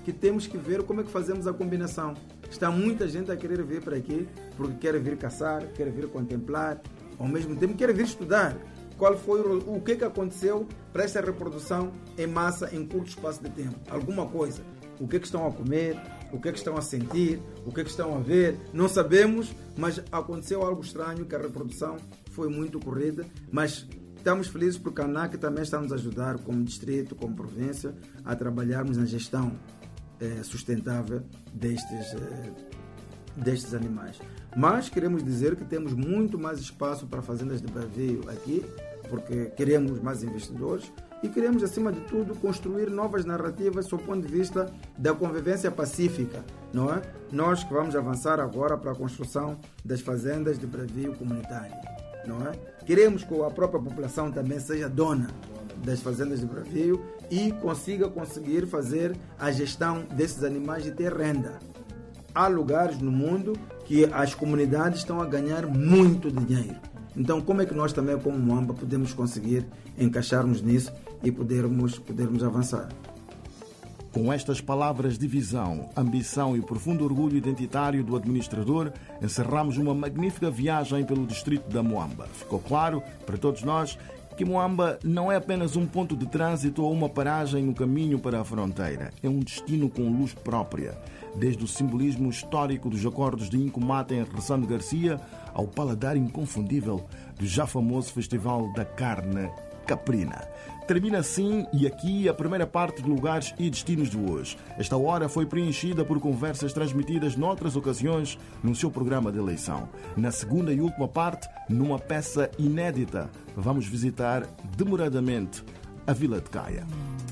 que temos que ver como é que fazemos a combinação. Está muita gente a querer vir para aqui porque quer vir caçar, quer vir contemplar, ao mesmo tempo quer vir estudar. Qual foi o que aconteceu para essa reprodução em massa em curto espaço de tempo? Alguma coisa. O que estão a comer, o que estão a sentir, o que estão a ver, não sabemos, mas aconteceu algo estranho, que a reprodução foi muito corrida, mas estamos felizes porque a ANAC também está a nos ajudar, como distrito, como província, a trabalharmos na gestão sustentável destes animais. Mas queremos dizer que temos muito mais espaço para fazendas de bravio aqui, porque queremos mais investidores e queremos, acima de tudo, construir novas narrativas sob o ponto de vista da convivência pacífica, não é? Nós que vamos avançar agora para a construção das fazendas de bravio comunitário, não é? Queremos que a própria população também seja dona das fazendas de bravio e conseguir fazer a gestão desses animais e ter renda. Há lugares no mundo que as comunidades estão a ganhar muito dinheiro. Então, como é que nós também, como Moamba, podemos conseguir encaixar-nos nisso e podermos avançar? Com estas palavras de visão, ambição e profundo orgulho identitário do administrador, encerramos uma magnífica viagem pelo distrito da Moamba. Ficou claro para todos nós que Moamba não é apenas um ponto de trânsito ou uma paragem no caminho para a fronteira. É um destino com luz própria. Desde o simbolismo histórico dos acordos de Incomata em Ressano Garcia ao paladar inconfundível do já famoso Festival da Carne Caprina. Termina assim e aqui a primeira parte de lugares e destinos de hoje. Esta hora foi preenchida por conversas transmitidas noutras ocasiões no seu programa de eleição. Na segunda e última parte, numa peça inédita, vamos visitar demoradamente a Vila de Caia.